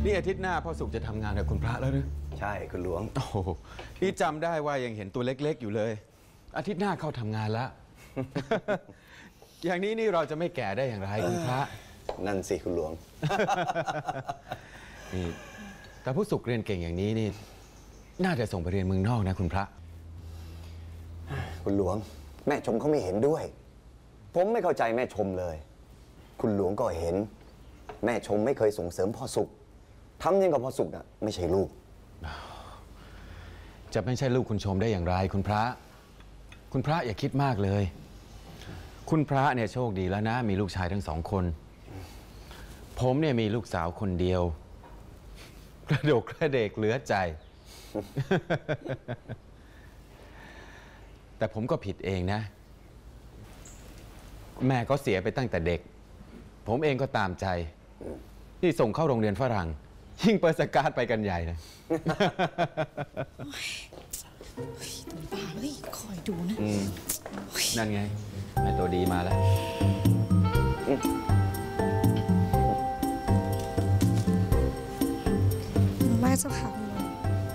นี่อาทิตย์หน้าพ่อสุขจะทำงานกับคุณพระแล้วหรือใช่คุณหลวงโอ้โหนี่จำได้ว่ายังเห็นตัวเล็กๆอยู่เลยอาทิตย์หน้าเข้าทำงานแล้ว อย่างนี้นี่เราจะไม่แก่ได้อย่างไรคุณพระนั่นสิคุณหลวงนี่แต่ผู้สุขเรียนเก่งอย่างนี้นี่น่าจะส่งไปเรียนเมืองนอกนะคุณพระคุณหลวงแม่ชมเขาไม่เห็นด้วยผมไม่เข้าใจแม่ชมเลยคุณหลวงก็เห็นแม่ชมไม่เคยส่งเสริมพ่อสุขทำยังกับพ่อสุขน่ะไม่ใช่ลูกจะไม่ใช่ลูกคุณชมได้อย่างไรคุณพระอย่าคิดมากเลยคุณพระเนี่ยโชคดีแล้วนะมีลูกชายทั้ง2 คนผมเนี่ยมีลูกสาวคนเดียวกระโดกกระเดกเหลือใจ แต่ผมก็ผิดเองนะแม่ก็เสียไปตั้งแต่เด็กผมเองก็ตามใจที่ส่งเข้าโรงเรียนฝรั่งยิ่งเปิดสกาดไปกันใหญ่เลยบ้าเลยคอยดูนะนั่นไงแม่ตัวดีมาแล้วแม่เจ้าค่ะ